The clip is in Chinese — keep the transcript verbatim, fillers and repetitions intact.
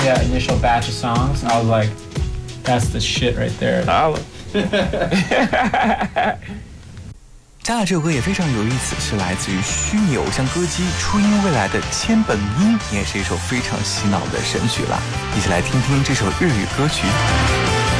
yeah, initial batch of songs, I was like, that's the shit right there. 接下来这首歌也非常有意思，是来自于虚拟偶像歌姬初音未来的千本樱，也是一首非常洗脑的神曲啦。一起来听听这首日语歌曲。